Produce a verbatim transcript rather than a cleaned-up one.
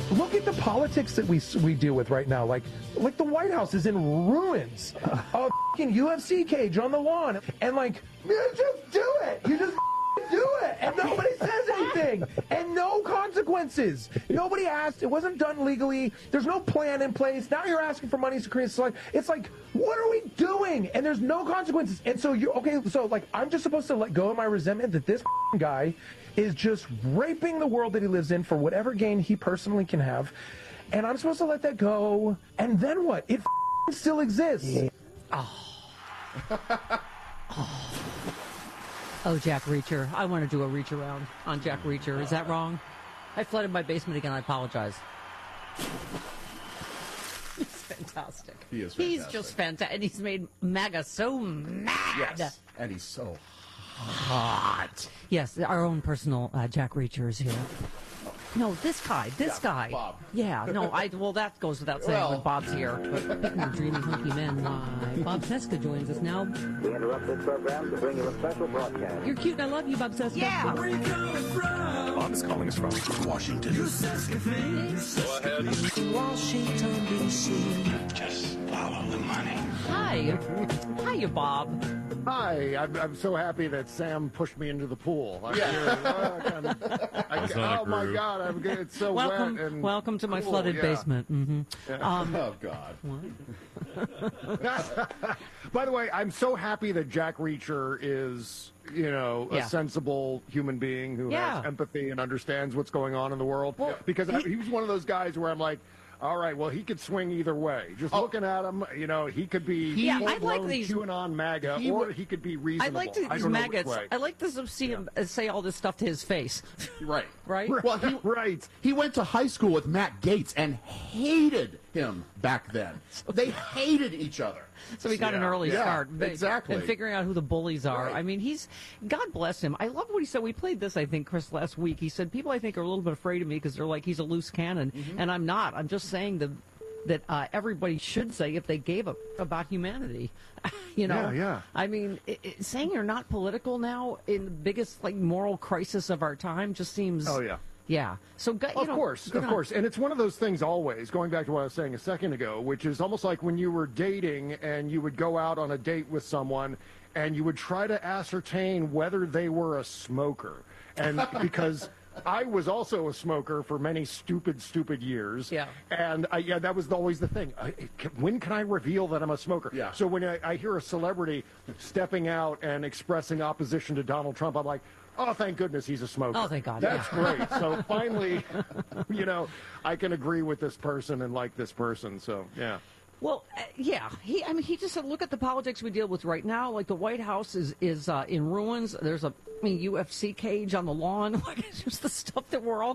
Look at the politics that we we deal with right now. Like, like the White House is in ruins. A fucking U F C cage on the lawn, and like, you just do it. You just do it, and nobody says anything, and no consequences. Nobody asked. It wasn't done legally. There's no plan in place. Now you're asking for money to create. Like, it's like, what are we doing? And there's no consequences. And so you okay? So like, I'm just supposed to let go of my resentment that this guy is just raping the world that he lives in for whatever gain he personally can have, and I'm supposed to let that go. And then what? It still exists. Yeah. Oh. oh. Oh, Jack Reacher. I want to do a reach around on Jack Reacher. Is that wrong? I flooded my basement again. I apologize. He's fantastic. He is fantastic. He's just fantastic. And he's made MAGA so mad. Yes. And he's so hot. Yes, our own personal uh, Jack Reacher is here. No, this guy, this yeah, guy. Bob. Yeah, no, I. Well, that goes without saying well. when Bob's here. But speaking of dreamy, hunky men, why? Bob Cesca joins us now. We interrupt this program to bring you a special broadcast. You're cute, and I love you, Bob Cesca. Yeah. Where you coming from? Bob's calling us from Washington. You Cesca things. Go ahead. Washington, D C Just follow the money. Hi. Hiya, Bob. Hi, I'm, I'm so happy that Sam pushed me into the pool. I'm Yeah. here, uh, I'm, I, oh my God, I'm good. It's so welcome, wet and welcome to my cool, flooded yeah. basement. Mm-hmm. Yeah. Um, oh God. By the way, I'm so happy that Jack Reacher is, you know, Yeah. a sensible human being who Yeah. has empathy and understands what's going on in the world. Well, because he, I, he was one of those guys where I'm like, all right, well, he could swing either way. Just Oh. looking at him, you know, he could be Yeah, I like full-blown these- QAnon MAGA, he or would- he could be I reasonable. like to, I these don't know which maggots. way. I like to see him uh, say all this stuff to his face. Right. Right? Well, he, right. he went to high school with Matt Gaetz and hated him back then. They hated each other. So he got an Yeah. early Yeah, start. exactly. And figuring out who the bullies are. Right. I mean, he's, God bless him. I love what he said. We played this, I think, Chris, last week. He said, people, I think, are a little bit afraid of me because they're like, he's a loose cannon. Mm-hmm. And I'm not. I'm just saying the, that uh, everybody should say if they gave up about humanity. You know? Yeah, yeah. I mean, it, it, saying you're not political now in the biggest, like, moral crisis of our time just seems... Oh, yeah. Yeah. So, you Of know, course, good of on- course. And it's one of those things always, going back to what I was saying a second ago, which is almost like when you were dating and you would go out on a date with someone and you would try to ascertain whether they were a smoker. And because I was also a smoker for many stupid, stupid years. Yeah. And I, yeah, that was always the thing. I, when can I reveal that I'm a smoker? Yeah. So when I, I hear a celebrity stepping out and expressing opposition to Donald Trump, I'm like, oh, thank goodness he's a smoker. Oh, thank God, That's yeah. great. So finally, you know, I can agree with this person and like this person. So, yeah. Well, uh, yeah, he. I mean, he just said, look at the politics we deal with right now. Like the White House is is uh, in ruins. There's a I mean, U F C cage on the lawn. Like it's just the stuff that we're all